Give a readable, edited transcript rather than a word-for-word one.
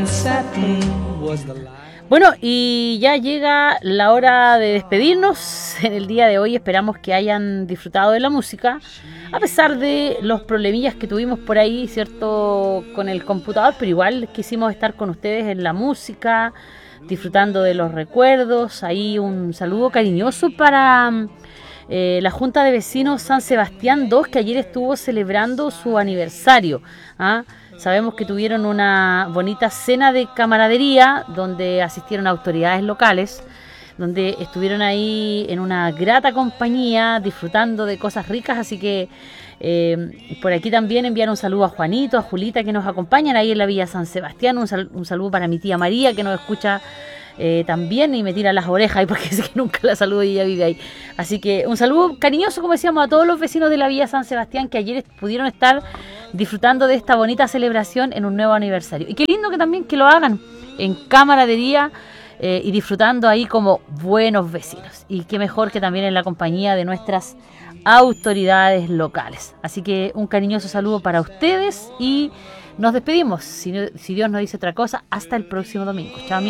Bueno, y ya llega la hora de despedirnos en el día de hoy. Esperamos que hayan disfrutado de la música, a pesar de los problemillas que tuvimos por ahí, ¿cierto?, con el computador, pero igual quisimos estar con ustedes en la música, disfrutando de los recuerdos. Ahí un saludo cariñoso para la Junta de Vecinos San Sebastián 2, que ayer estuvo celebrando su aniversario. Sabemos que tuvieron una bonita cena de camaradería donde asistieron autoridades locales, donde estuvieron ahí en una grata compañía disfrutando de cosas ricas, así que por aquí también enviar un saludo a Juanito, a Julita, que nos acompañan ahí en la Villa San Sebastián, un saludo para mi tía María, que nos escucha también y me tira las orejas, porque sé que nunca la saludo y ella vive ahí. Así que un saludo cariñoso, como decíamos, a todos los vecinos de la Villa San Sebastián que ayer pudieron estar disfrutando de esta bonita celebración en un nuevo aniversario. Y qué lindo que también que lo hagan en camaradería y disfrutando ahí como buenos vecinos. Y qué mejor que también en la compañía de nuestras autoridades locales. Así que un cariñoso saludo para ustedes y nos despedimos. Si Dios nos dice otra cosa, hasta el próximo domingo. Chao, amigos.